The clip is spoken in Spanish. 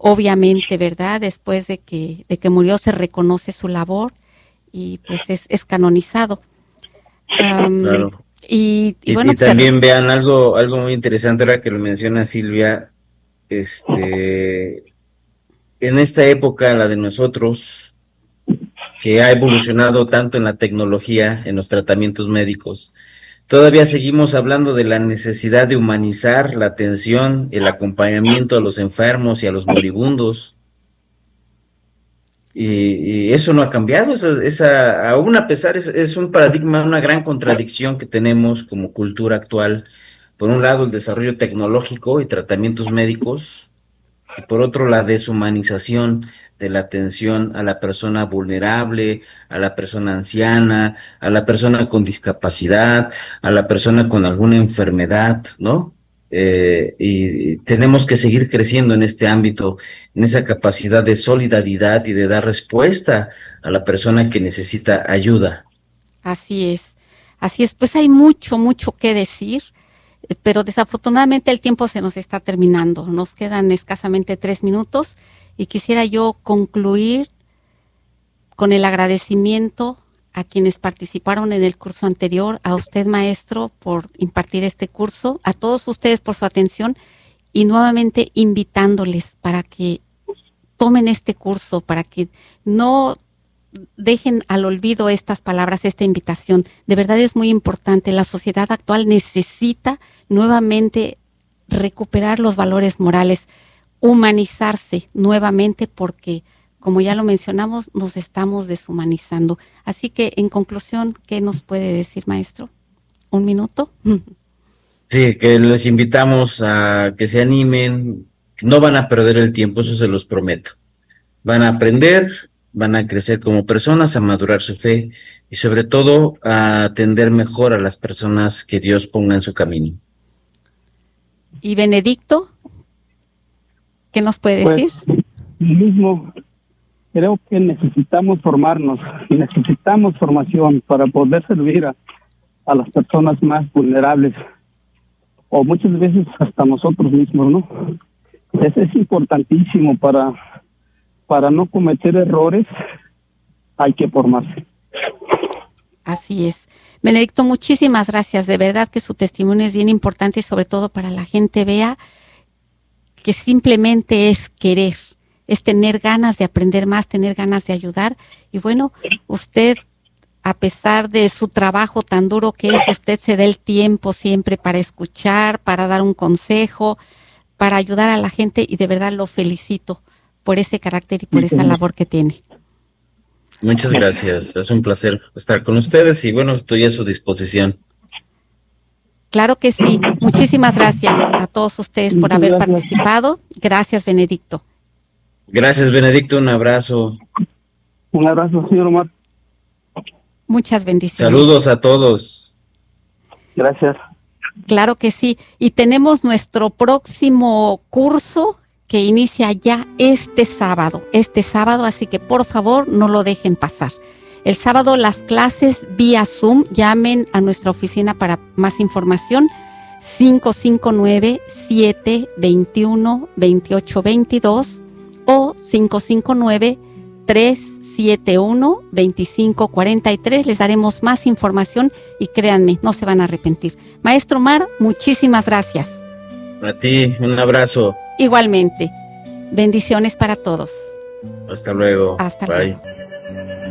obviamente, ¿verdad? Después de que murió se reconoce su labor y pues es canonizado. Claro. Y bueno, Y pues también vean algo muy interesante ahora que lo menciona Silvia, en esta época, la de nosotros, que ha evolucionado tanto en la tecnología, en los tratamientos médicos, todavía seguimos hablando de la necesidad de humanizar la atención, el acompañamiento a los enfermos y a los moribundos. Y eso no ha cambiado, aún a pesar, es un paradigma, una gran contradicción que tenemos como cultura actual. Por un lado, el desarrollo tecnológico y tratamientos médicos, y por otro, la deshumanización de la atención a la persona vulnerable, a la persona anciana, a la persona con discapacidad, a la persona con alguna enfermedad, ¿no? Y tenemos que seguir creciendo en este ámbito, en esa capacidad de solidaridad y de dar respuesta a la persona que necesita ayuda. así es, pues hay mucho, mucho que decir, pero desafortunadamente el tiempo se nos está terminando, nos quedan escasamente 3 minutos y quisiera yo concluir con el agradecimiento a quienes participaron en el curso anterior, a usted maestro por impartir este curso, a todos ustedes por su atención y nuevamente invitándoles para que tomen este curso, para que no dejen al olvido estas palabras, esta invitación. De verdad es muy importante. La sociedad actual necesita nuevamente recuperar los valores morales, humanizarse nuevamente porque, como ya lo mencionamos, nos estamos deshumanizando. Así que, en conclusión, ¿qué nos puede decir, maestro? ¿Un minuto? Sí, que les invitamos a que se animen, no van a perder el tiempo, eso se los prometo. Van a aprender, van a crecer como personas, a madurar su fe y sobre todo a atender mejor a las personas que Dios ponga en su camino. ¿Y Benedicto? ¿Qué nos puede Pues decir? mismo, creo que necesitamos formarnos, necesitamos formación para poder servir a las personas más vulnerables, o muchas veces hasta nosotros mismos, ¿no? Es importantísimo para no cometer errores, hay que formarse. Así es. Benedicto, muchísimas gracias. De verdad que su testimonio es bien importante y sobre todo para la gente vea que simplemente es querer, es tener ganas de aprender más, tener ganas de ayudar. Y bueno, usted, a pesar de su trabajo tan duro que es, usted se da el tiempo siempre para escuchar, para dar un consejo, para ayudar a la gente y de verdad lo felicito por ese carácter y por esa labor que tiene. Muchas gracias, es un placer estar con ustedes y bueno, estoy a su disposición. Claro que sí. Muchísimas gracias a todos ustedes por haber participado. Gracias, Benedicto. Gracias, Benedicto, un abrazo. Un abrazo, señor Omar. Muchas bendiciones. Saludos a todos. Gracias. Claro que sí. Y tenemos nuestro próximo curso que inicia ya este sábado, así que por favor no lo dejen pasar. El sábado las clases vía Zoom, llamen a nuestra oficina para más información, 559-721-2822 o 559-371-2543. Les daremos más información y créanme, no se van a arrepentir. Maestro Omar, muchísimas gracias. A ti, un abrazo. Igualmente. Bendiciones para todos. Hasta luego. Hasta Bye. luego.